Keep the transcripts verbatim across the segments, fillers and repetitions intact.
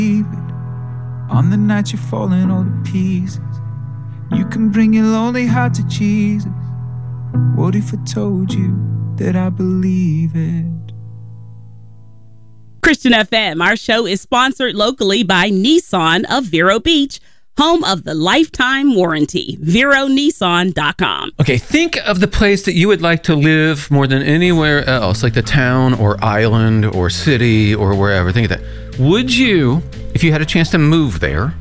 On the night you're falling all to pieces, you can bring your lonely heart to Jesus. What if I told you that I believe it? Christian F M, our show is sponsored locally by Nissan of Vero Beach, home of the lifetime warranty. Vero Nissan dot com. Okay, think of the place that you would like to live more than anywhere else, like the town or island or city or wherever. Think of that. Would you, if you had a chance to move there,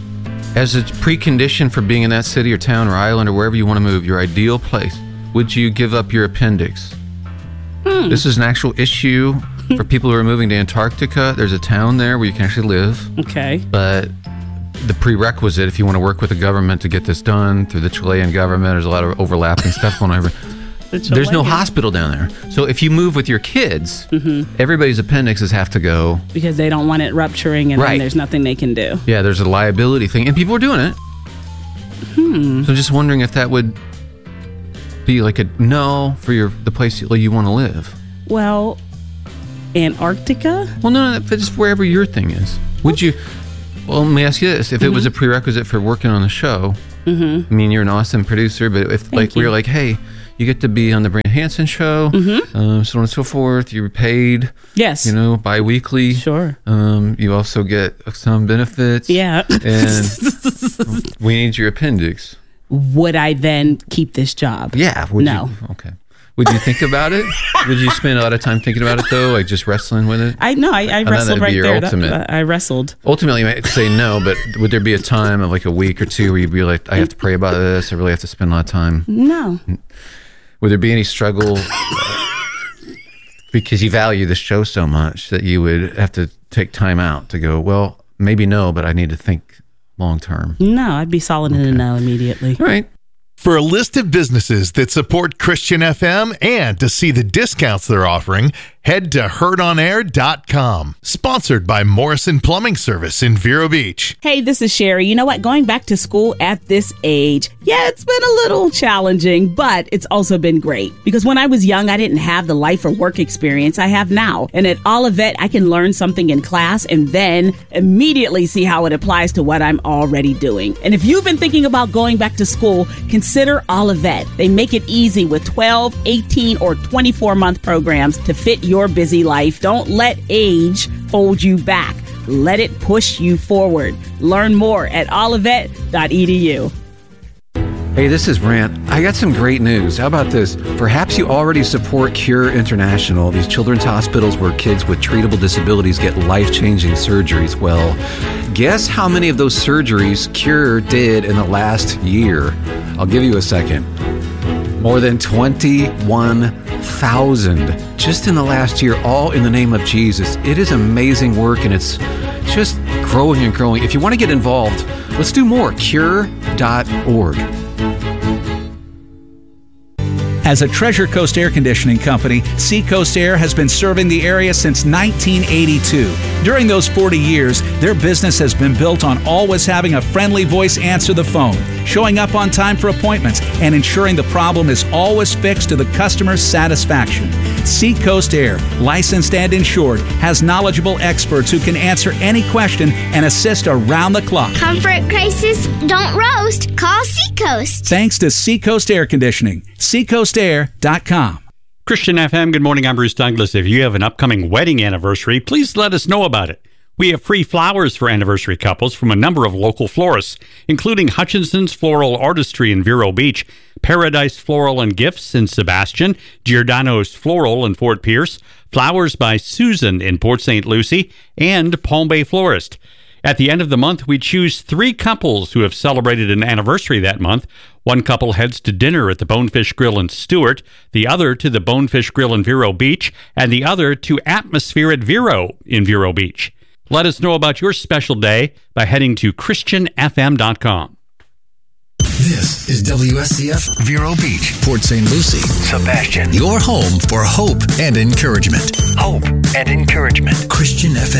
as a precondition for being in that city or town or island or wherever you want to move, your ideal place, would you give up your appendix? Hmm. This is an actual issue for people who are moving to Antarctica. There's a town there where you can actually live. Okay. But the prerequisite, if you want to work with the government to get this done through the Chilean government, there's a lot of overlapping stuff going on over. The there's no hospital down there. So if you move with your kids, mm-hmm. everybody's appendixes have to go. Because they don't want it rupturing and right. then there's nothing they can do. Yeah, there's a liability thing. And people are doing it. Hmm. So I'm just wondering if that would be like a no for your the place you, you want to live. Well, Antarctica? Well, no, no, just wherever your thing is. Would okay. you... Well, let me ask you this. If mm-hmm. it was a prerequisite for working on the show, mm-hmm. I mean, you're an awesome producer, but if Thank like you. we were like, hey, you get to be on the Brian Hansen show, mm-hmm. um, so on and so forth, you're paid, yes, you know, bi-weekly. Sure. Um, you also get some benefits. Yeah. And we need your appendix. Would I then keep this job? Yeah. Would no. You, okay. Would you think about it? Would you spend a lot of time thinking about it, though, like just wrestling with it? I know. I, I wrestled right there. Ultimate. That, I wrestled. Ultimately, you might say no, but would there be a time of like a week or two where you'd be like, I have to pray about this. I really have to spend a lot of time. No. Would there be any struggle uh, because you value the show so much that you would have to take time out to go, well, maybe no, but I need to think long term? No, I'd be solid okay. in a no immediately. All right. For a list of businesses that support Christian F M and to see the discounts they're offering, head to heard on air dot com. Sponsored by Morrison Plumbing Service in Vero Beach. Hey, this is Sherry. You know what? Going back to school at this age, yeah, it's been a little challenging, but it's also been great. Because when I was young, I didn't have the life or work experience I have now. And at Olivet, I can learn something in class and then immediately see how it applies to what I'm already doing. And if you've been thinking about going back to school, consider Olivet. They make it easy with twelve, eighteen, or twenty-four month programs to fit your busy life. Don't let age hold you back. Let it push you forward. Learn more at olivet dot e d u. Hey, this is Brant. I got some great news. How about this? Perhaps you already support Cure International, these children's hospitals where kids with treatable disabilities get life-changing surgeries. Well, guess how many of those surgeries Cure did in the last year? I'll give you a second. More than twenty-one thousand just in the last year, all in the name of Jesus. It is amazing work, and it's just growing and growing. If you want to get involved, let's do more. cure dot org. As a Treasure Coast Air Conditioning company, Seacoast Air has been serving the area since nineteen eighty-two. During those forty years, their business has been built on always having a friendly voice answer the phone, showing up on time for appointments, and ensuring the problem is always fixed to the customer's satisfaction. Seacoast Air, licensed and insured, has knowledgeable experts who can answer any question and assist around the clock. Comfort crisis, don't roast. Call Seacoast. Thanks to Seacoast Air Conditioning. seacoast air dot com. Christian F M, good morning. I'm Bruce Douglas. If you have an upcoming wedding anniversary, please let us know about it. We have free flowers for anniversary couples from a number of local florists, including Hutchinson's Floral Artistry in Vero Beach, Paradise Floral and Gifts in Sebastian, Giordano's Floral in Fort Pierce, Flowers by Susan in Port Saint Lucie, and Palm Bay Florist. At the end of the month, we choose three couples who have celebrated an anniversary that month. One couple heads to dinner at the Bonefish Grill in Stewart, the other to the Bonefish Grill in Vero Beach, and the other to Atmosphere at Vero in Vero Beach. Let us know about your special day by heading to christian f m dot com. This is W S C F Vero Beach, Port Saint Lucie, Sebastian. Your home for hope and encouragement. Hope and encouragement. Christian F M.